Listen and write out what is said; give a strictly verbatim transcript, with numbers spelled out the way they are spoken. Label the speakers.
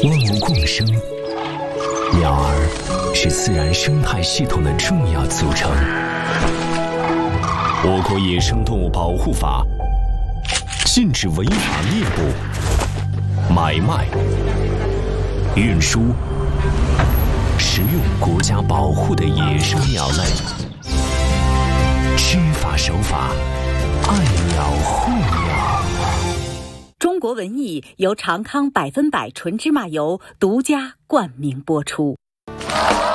Speaker 1: 万物共生，鸟儿是自然生态系统的重要组成。我国野生动物保护法禁止违法猎捕、买卖、运输、食用国家保护的野生鸟类。知法守法，爱鸟护鸟。
Speaker 2: 中国文艺由长康百分百纯芝麻油独家冠名播出。